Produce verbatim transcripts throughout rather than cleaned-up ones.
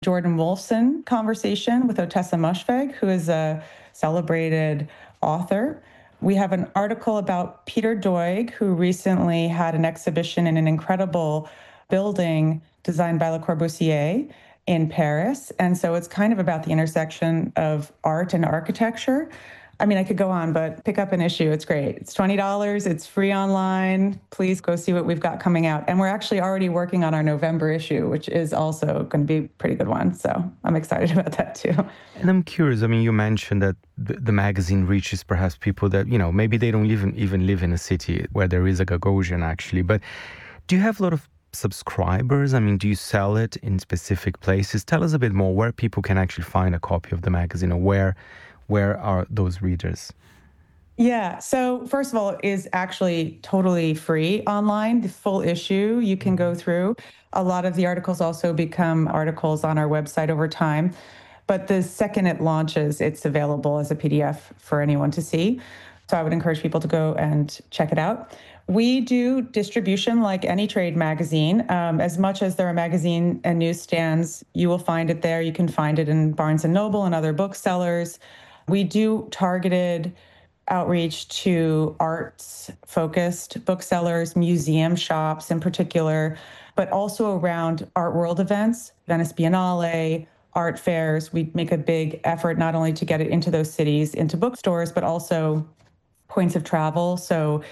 Jordan Wolfson conversation with Otessa Moshfegh, who is a celebrated author. We have an article about Peter Doig, who recently had an exhibition in an incredible building designed by Le Corbusier in Paris. And so it's kind of about the intersection of art and architecture. I mean, I could go on, but pick up an issue. It's great. It's twenty dollars. It's free online. Please go see what we've got coming out. And we're actually already working on our November issue, which is also going to be a pretty good one. So I'm excited about that too. And I'm curious, I mean, you mentioned that the, the magazine reaches perhaps people that, you know, maybe they don't even, even live in a city where there is a Gagosian actually. But do you have a lot of subscribers? I mean, do you sell it in specific places? Tell us a bit more where people can actually find a copy of the magazine, or where Where are those readers? Yeah. So first of all, it is actually totally free online. The full issue you can go through. A lot of the articles also become articles on our website over time. But the second it launches, it's available as a P D F for anyone to see. So I would encourage people to go and check it out. We do distribution like any trade magazine. Um, as much as there are magazine and newsstands, you will find it there. You can find it in Barnes and Noble and other booksellers. We do targeted outreach to arts-focused booksellers, museum shops in particular, but also around art world events, Venice Biennale, art fairs. We make a big effort not only to get it into those cities, into bookstores, but also points of travel. So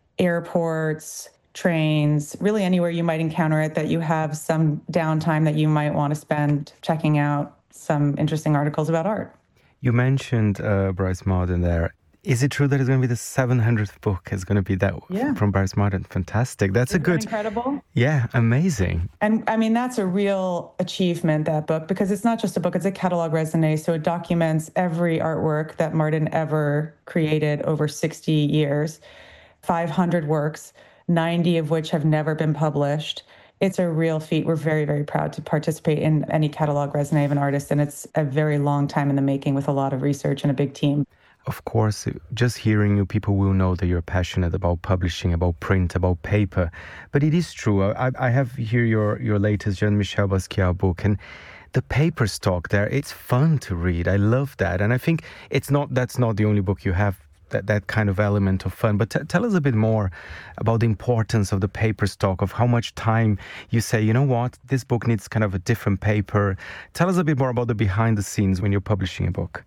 airports, trains, really anywhere you might encounter it, that you have some downtime that you might want to spend checking out some interesting articles about art. You mentioned uh, Bryce Marden there. Is it true that it's going to be the seven hundredth book? It's going to be that yeah. from Bryce Marden? Fantastic. That's Isn't a good... that incredible? Yeah, amazing. And I mean, that's a real achievement, that book, because it's not just a book, it's a catalog raisonné. So it documents every artwork that Marden ever created over sixty years, five hundred works, ninety of which have never been published. It's a real feat. We're very, very proud to participate in any catalog raisonné of an artist, and it's a very long time in the making with a lot of research and a big team. Of course, just hearing you, people will know that you're passionate about publishing, about print, about paper. But it is true. I, I have here your, your latest Jean-Michel Basquiat book, and the paper stock there, it's fun to read. I love that. And I think it's not that's not the only book you have that, that kind of element of fun. But t- tell us a bit more about the importance of the paper stock, of how much time you say, you know what, this book needs kind of a different paper. Tell us a bit more about the behind the scenes when you're publishing a book.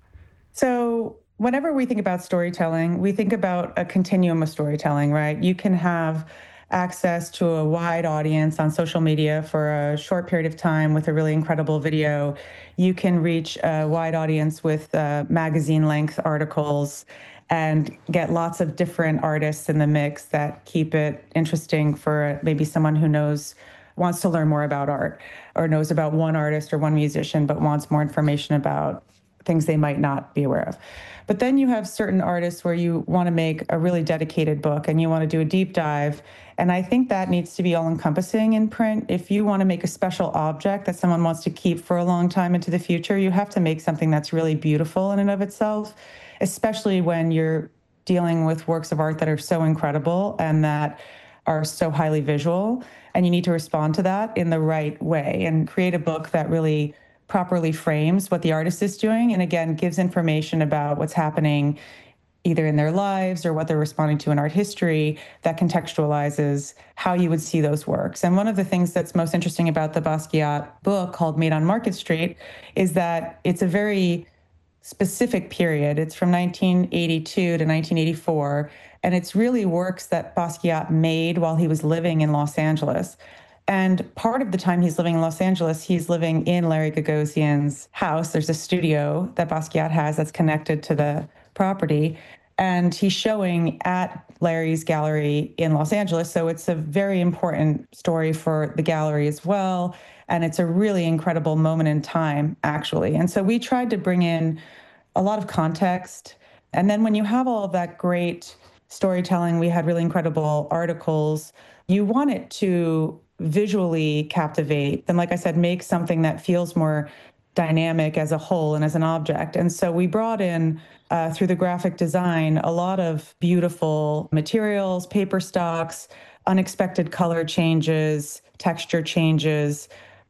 So whenever we think about storytelling, we think about a continuum of storytelling, right? You can have access to a wide audience on social media for a short period of time with a really incredible video. You can reach a wide audience with uh, magazine-length articles and get lots of different artists in the mix that keep it interesting for maybe someone who knows, wants to learn more about art, or knows about one artist or one musician, but wants more information about things they might not be aware of. But then you have certain artists where you want to make a really dedicated book and you want to do a deep dive. And I think that needs to be all-encompassing in print. If you want to make a special object that someone wants to keep for a long time into the future, you have to make something that's really beautiful in and of itself, especially when you're dealing with works of art that are so incredible and that are so highly visual. And you need to respond to that in the right way and create a book that really properly frames what the artist is doing, and again, gives information about what's happening either in their lives or what they're responding to in art history that contextualizes how you would see those works. And one of the things that's most interesting about the Basquiat book, called Made on Market Street, is that it's a very specific period. It's from nineteen eighty-two to nineteen eighty-four, and it's really works that Basquiat made while he was living in Los Angeles. And part of the time he's living in Los Angeles, he's living in Larry Gagosian's house. There's a studio that Basquiat has that's connected to the property. And he's showing at Larry's gallery in Los Angeles. So it's a very important story for the gallery as well. And it's a really incredible moment in time, actually. And so we tried to bring in a lot of context. And then when you have all of that great storytelling, we had really incredible articles. You want it to visually captivate, then, like I said, make something that feels more dynamic as a whole and as an object. And so we brought in, uh, through the graphic design, a lot of beautiful materials, paper stocks, unexpected color changes, texture changes,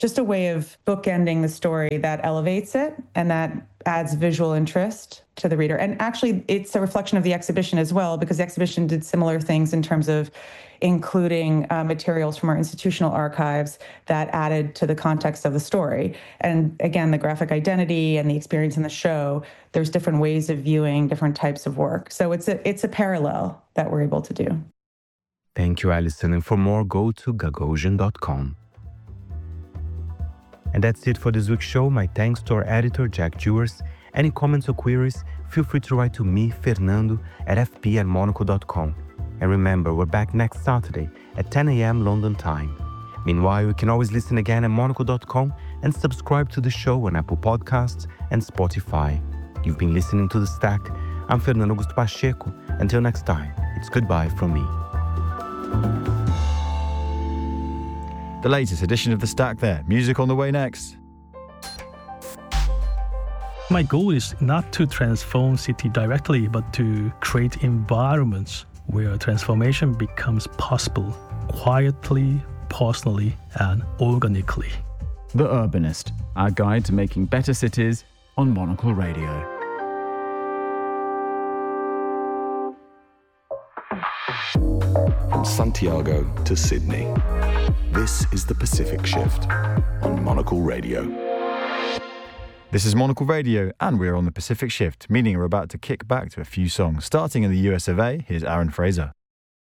just a way of bookending the story that elevates it and that adds visual interest to the reader. And actually, it's a reflection of the exhibition as well, because the exhibition did similar things in terms of including uh, materials from our institutional archives that added to the context of the story. And again, the graphic identity and the experience in the show, there's different ways of viewing different types of work. So it's a, it's a parallel that we're able to do. Thank you, Alison. And for more, go to gagosian dot com. And that's it for this week's show. My thanks to our editor, Jack Jewers. Any comments or queries, feel free to write to me, Fernando, at f p at monaco dot com. And remember, we're back next Saturday at ten a.m. London time. Meanwhile, you can always listen again at monaco dot com and subscribe to the show on Apple Podcasts and Spotify. You've been listening to The Stack. I'm Fernando Augusto Pacheco. Until next time, it's goodbye from me. The latest edition of The Stack there. Music on the way next. My goal is not to transform city directly, but to create environments where transformation becomes possible quietly, personally, and organically. The Urbanist, our guide to making better cities on Monocle Radio. From Santiago to Sydney, this is the Pacific Shift on Monocle Radio. This is Monocle Radio, and we're on the Pacific Shift, meaning we're about to kick back to a few songs. Starting in the U S of A, here's Aaron Fraser.